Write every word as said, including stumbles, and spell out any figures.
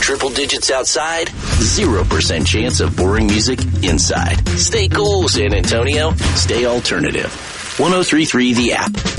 triple digits outside, zero percent chance of boring music inside. Stay cool, San Antonio. Stay alternative. one oh three point three The App.